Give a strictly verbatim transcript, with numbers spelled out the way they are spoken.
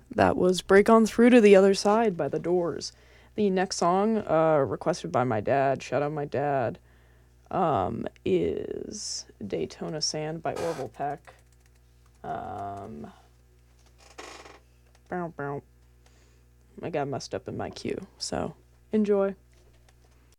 That was Break On Through to the Other Side by The Doors. The next song, uh, requested by my dad, shout out my dad, um, is Daytona Sand by Orville Peck. Um, bow, bow. I got messed up in my queue, so enjoy.